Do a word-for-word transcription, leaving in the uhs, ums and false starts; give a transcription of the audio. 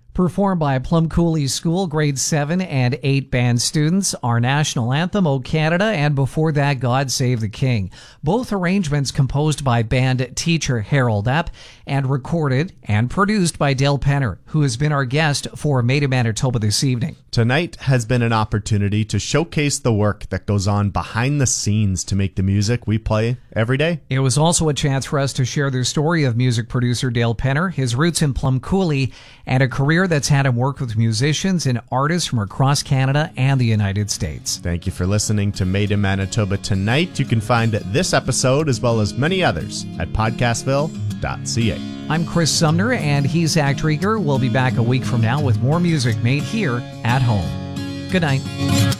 Performed by Plum Cooley School grade seven and eight band students, our national anthem, O Canada, and before that, God Save the King. Both arrangements composed by band teacher Harold Epp and recorded and produced by Dale Penner, who has been our guest for Made in Manitoba this evening. Tonight has been an opportunity to showcase the work that goes on behind the scenes to make the music we play every day. It was also a chance for us to share the story of music producer Dale Penner, his roots in Plum Cooley, and a career that's had him work with musicians and artists from across Canada and the United States. Thank you for listening to Made in Manitoba tonight. You can find this episode as well as many others at podcastville dot c a. I'm Chris Sumner, and he's Zach Drieger. We'll be back a week from now with more music made here at home. Good night.